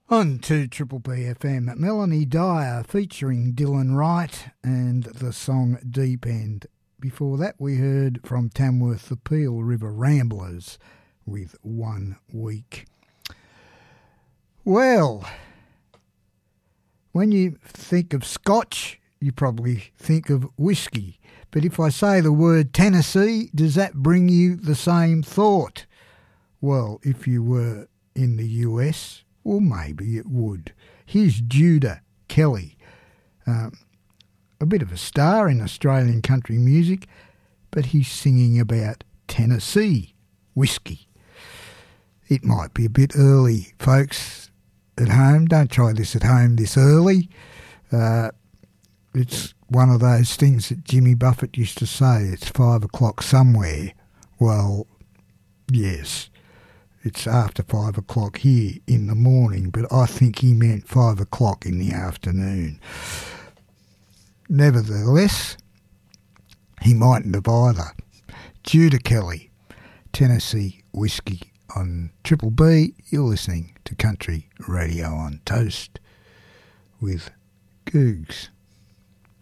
On to Triple B FM, Melanie Dyer featuring Dylan Wright and the song Deep End. Before that we heard from Tamworth the Peel River Ramblers with 1 Week. Well, when you think of Scotch, you probably think of whiskey. But if I say the word Tennessee, does that bring you the same thought? Well, if you were in the US, well, maybe it would. Here's Judah Kelly, a bit of a star in Australian country music, but he's singing about Tennessee whiskey. It might be a bit early, folks, at home. Don't try this at home this early. It's one of those things that Jimmy Buffett used to say, it's 5 o'clock somewhere. Well, yes, it's after 5 o'clock here in the morning, but I think he meant 5 o'clock in the afternoon. Nevertheless, he mightn't have either. Judah Kelly, Tennessee Whiskey on Triple B. You're listening to Country Radio on Toast with Googs.